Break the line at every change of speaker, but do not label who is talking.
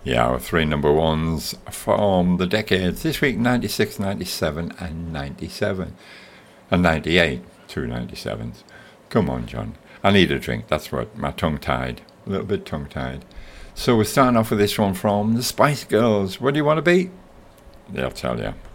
Yeah, our three number ones from the decades this week: 96, 97, and 97. And 98, two 97s. Come on, John. I need a drink. That's what. My tongue tied. A little bit tongue tied. So we're starting off with this one from the Spice Girls. What do you want to be? They'll tell you.